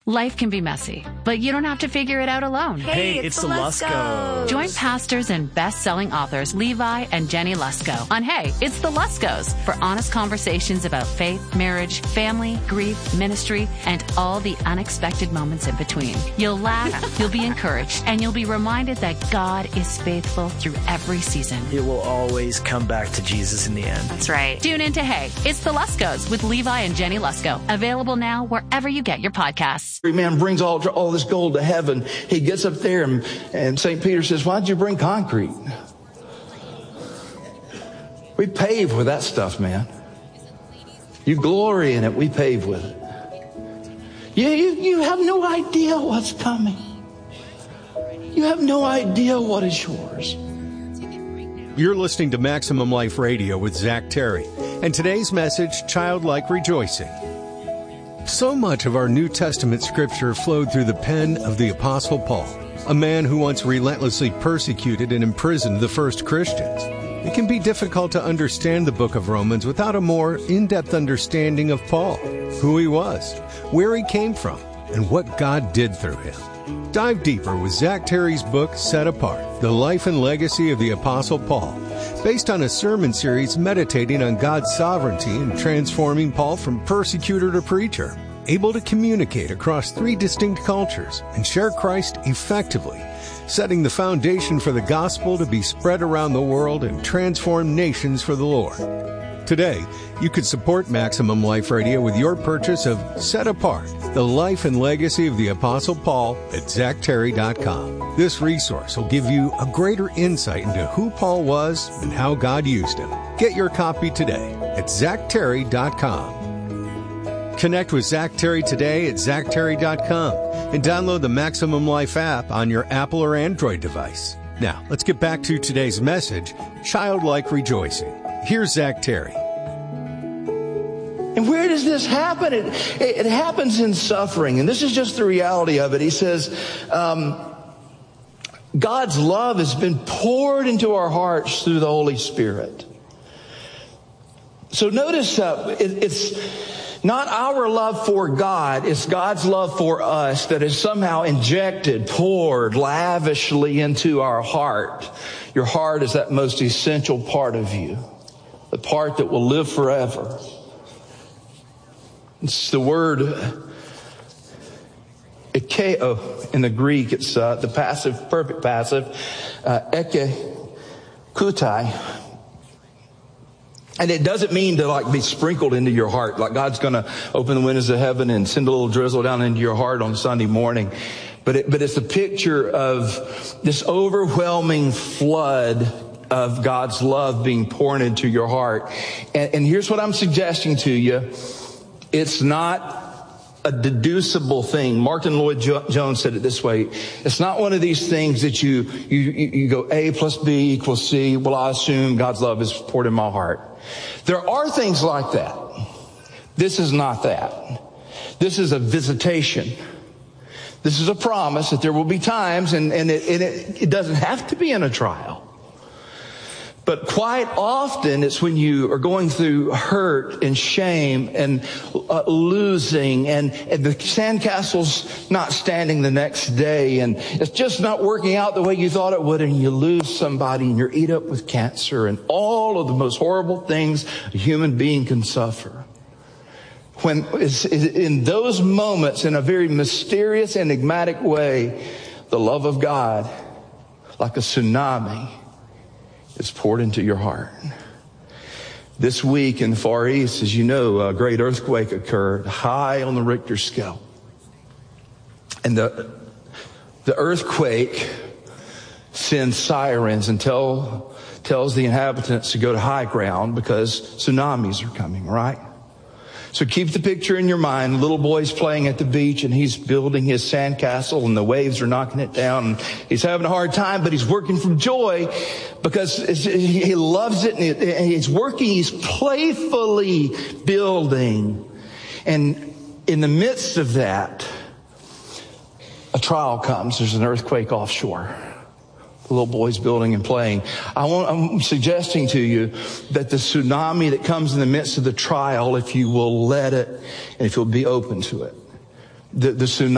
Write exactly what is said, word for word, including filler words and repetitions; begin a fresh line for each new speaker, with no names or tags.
Life can be messy, but you don't have to figure it out alone.
Hey,
Hey,
it's,
it's
the
the
Luskos.
Join pastors and best-selling authors Levi and Jenny Lusko on Hey, It's the Luskos for honest conversations about faith, marriage, family, grief, ministry, and all the unexpected moments in between. You'll laugh, you'll be encouraged, and you'll be reminded that God is faithful through every season.
It will always come back to Jesus in the end.
That's right. Tune in to Hey, It's the Luskos with Levi and Jenny Lusko. Available now wherever you get your podcasts.
Man brings all, all this gold to heaven. He gets up there and, and Saint Peter says, why'd you bring concrete? We pave with that stuff, man. You glory in it. We pave with it. You, you, you have no idea what's coming. You have no idea what is yours.
You're listening to Maximum Life Radio with Zach Terry. And today's message, Childlike Rejoicing. So much of our New Testament scripture flowed through the pen of the Apostle Paul, a man who once relentlessly persecuted and imprisoned the first Christians. It can be difficult to understand the book of Romans without a more in-depth understanding of Paul, who he was, where he came from, and what God did through him. Dive deeper with Zach Terry's book, Set Apart, The Life and Legacy of the Apostle Paul, based on a sermon series meditating on God's sovereignty and transforming Paul from persecutor to preacher, able to communicate across three distinct cultures and share Christ effectively, setting the foundation for the gospel to be spread around the world and transform nations for the Lord. Today, you could support Maximum Life Radio with your purchase of Set Apart, The Life and Legacy of the Apostle Paul at zach terry dot com. This resource will give you a greater insight into who Paul was and how God used him. Get your copy today at zach terry dot com. Connect with Zach Terry today at zach terry dot com and download the Maximum Life app on your Apple or Android device. Now, let's get back to today's message, Childlike Rejoicing. Here's Zach Terry.
And where does this happen? It, it, it happens in suffering. And this is just the reality of it. He says, um, God's love has been poured into our hearts through the Holy Spirit. So notice uh, it, it's not our love for God. It's God's love for us that is somehow injected, poured lavishly into our heart. Your heart is that most essential part of you, the part that will live forever. It's the word ekeo in the Greek. It's uh, the passive, perfect passive, uh, eke kutai. And it doesn't mean to like be sprinkled into your heart, like God's going to open the windows of heaven and send a little drizzle down into your heart on Sunday morning. But it, but it's a picture of this overwhelming flood of God's love being poured into your heart. And, and here's what I'm suggesting to you. It's not a deducible thing. Martin Lloyd-Jones said it this way. It's not one of these things that you, you, you go A plus B equals C. Well, I assume God's love is poured in my heart. There are things like that. This is not that. This is a visitation. This is a promise that there will be times, and, and it, it, it doesn't have to be in a trial. But quite often it's when you are going through hurt and shame and uh, losing and, and the sandcastle's not standing the next day and it's just not working out the way you thought it would, and you lose somebody and you're eat up with cancer and all of the most horrible things a human being can suffer. When it's in those moments, in a very mysterious, enigmatic way, the love of God, like a tsunami, is poured into your heart. This week in the Far East, as you know, a great earthquake occurred high on the Richter scale. And the, the earthquake sends sirens and tell, tells the inhabitants to go to high ground because tsunamis are coming, right? So keep the picture in your mind. Little boy's playing at the beach and he's building his sandcastle and the waves are knocking it down. And he's having a hard time, but he's working from joy because he loves it and he's working. He's playfully building. And in the midst of that, a trial comes. There's an earthquake offshore. The little boy's building and playing. I want, I'm suggesting to you that the tsunami that comes in the midst of the trial, if you will let it, and if you'll be open to it, the, the tsunami